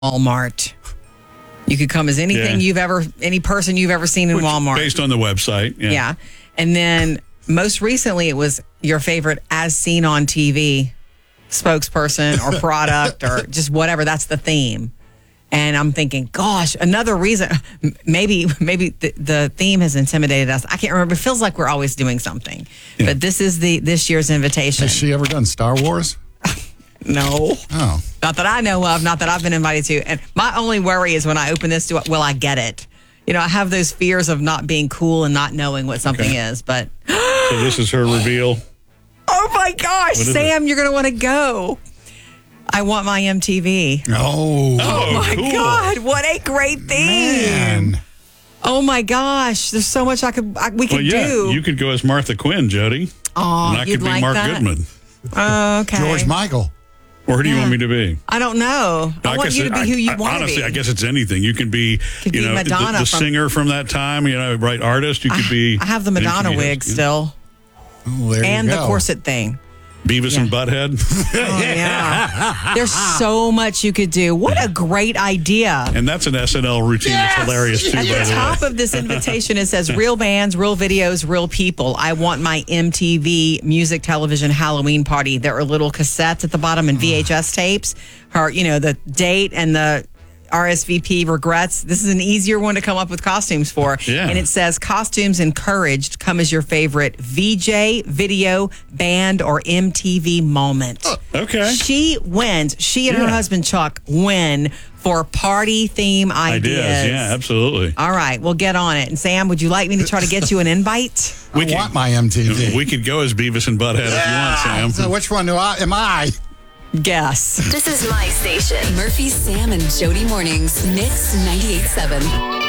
Walmart. You could come as anything any person you've ever seen in Walmart. Based on the website. Yeah. And then most recently it was your favorite as seen on TV spokesperson or product or just whatever. That's the theme. And I'm thinking, gosh, another reason, maybe the theme has intimidated us. I can't remember. It feels like we're always doing something. Yeah. But this is this year's invitation. Has she ever done Star Wars? No. Oh. Not that I know of, not that I've been invited to. And my only worry is when I open this, will I get it? You know, I have those fears of not being cool and not knowing what something is. But so this is her reveal. Oh, my gosh. Sam, you're going to want to go. I want my MTV. Oh my cool. God. What a great thing. Man. Oh, my gosh. There's so much we could do. You could go as Martha Quinn, Jody. Oh, and I could be Mark Goodman. Okay. George Michael. Or who do you want me to be? I don't know. I want you to be who you want to be. Honestly, I guess it's anything. You can be, be Madonna the singer from that time, right artist. You could be. I have the Madonna wig still. Oh, there and you the go. corset thing. Beavis and Butthead. Oh, yeah. There's so much you could do. What a great idea. And that's an SNL routine. Yes! That's hilarious, too, At the top of this invitation, it says, real bands, real videos, real people. I want my MTV music television Halloween party. There are little cassettes at the bottom and VHS tapes. The date and the RSVP regrets. This is an easier one to come up with costumes for. Yeah. And it says costumes encouraged. Come as your favorite VJ, video, band, or MTV moment. Okay. She wins. She and her husband Chuck win for party theme ideas. Yeah, absolutely. All right, we'll get on it. And Sam, would you like me to try to get you an invite? I want my MTV. We could go as Beavis and Butthead if you want, Sam. So which one am I? Guess. This is my station. Murphy, Sam, and Jody Mornings. Mix 98.7.